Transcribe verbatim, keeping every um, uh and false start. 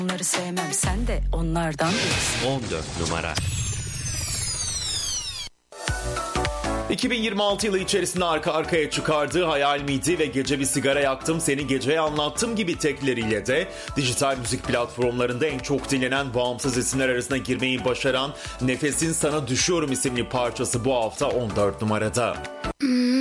Onları sevmem, sen de onlardan birisin. on dört numara. iki bin yirmi altı yılı içerisinde arka arkaya çıkardığı Hayal miydi ve Gece bir sigara yaktım seni geceye anlattım gibi tekleriyle de dijital müzik platformlarında en çok dinlenen bağımsız isimler arasına girmeyi başaran Nefesin Sana Düşüyorum isimli parçası bu hafta on dört numarada.